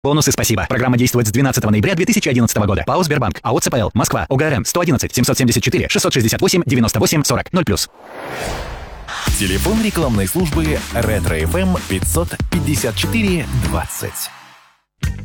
Бонусы спасибо. Программа действует с 12 ноября 2011 года. ПАО «Сбербанк». АО «ЦПЛ». Москва. ОГРН 111 774 668 98 40 0+. Телефон рекламной службы «Ретро-ФМ» 554 20.